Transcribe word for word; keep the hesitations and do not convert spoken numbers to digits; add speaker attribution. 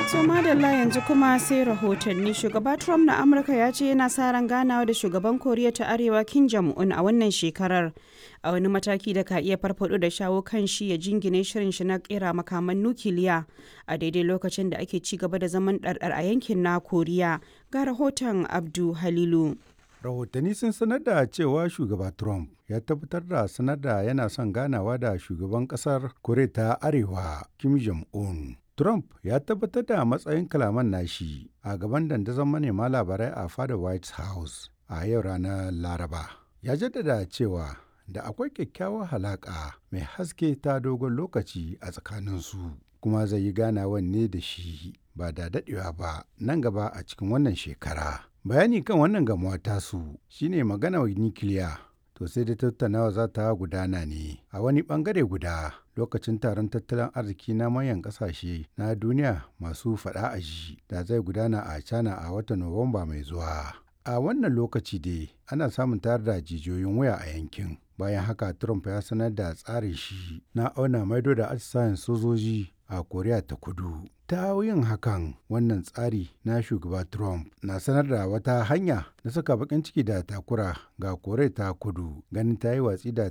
Speaker 1: To madalla yanzu kuma sai rahotanni. Shugaba Trump na Amurka ya ce yana sa ran ganawa da shugaban Koriya ta Arewa Kim Jong-un a wannan shekarar, a wani mataki da ka iya farfado da shawo kan shi ya jingine shirin shi na kera makaman nukiliya a daidai lokacin da ake ci gaba da zaman ɗarɗar a yankin na Koriya. Ga rahoton Abdu Halilu.
Speaker 2: Rahotanni sun sanar da cewa shugaba Trump ya tabbatar da sanar da yana son ganawa da shugaban kasar Koriya ta Arewa Kim Jong-un. Trump ya tabbatar da matsayin kalaman nashi a gaban dandazon manema labarai a fadar White House a yau ranar Laraba. Ya jaddada cewa da akwai kyakkyawar halaƙa mai haske ta dogon lokaci a tsakaninsu, kuma zai yi ganawan ne da shi ba da daɗewa ba nan gaba a cikin wannan shekara. Bayani kan wannan gamuwa tasu shine magana nukiliya. To sai da tattaunawa za ta gudana ne a wani bangare guda lokacin taron tattalin arziki na manyan kasashe na duniya masu faɗa a ji da zai gudana a China a watan Nuwamba mai zuwa. A wannan lokaci dai ana samun tayar da jijiyoyin waya a yankin. Bayan haka Trump ya sanar da tsarin shi na auna maido da atisayen sojoji a Koriya ta Kudu. Ta yin hakan, wannan tsari na shugaba Trump na sanar da wata hanya na saka bakin ciki da takura ga Koriya ta Kudu, ganin ta yi watsi da